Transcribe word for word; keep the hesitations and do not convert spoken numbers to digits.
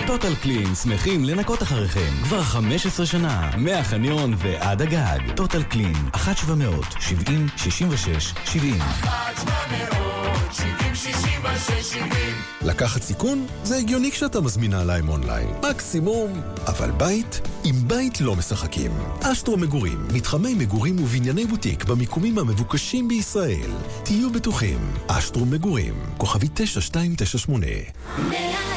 טוטל קלין שמחים לנקות אחריכם כבר חמש עשרה שנה, מהחניון ועד הגג. טוטל קלין, אחת שבע מאות שבעים שישים ושש שבעים. אחת שבע מאות שבעים שישים ושש שבעים. לקחת סיכון? זה הגיוני כשאתה מזמינה עליהם אונליין. מקסימום. אבל בית? עם בית לא משחקים. אשטרו מגורים, מתחמי מגורים ובנייני בוטיק במיקומים המבוקשים בישראל. תהיו בטוחים. אשטרו מגורים, כוכבי תשע שתיים תשע שמונה.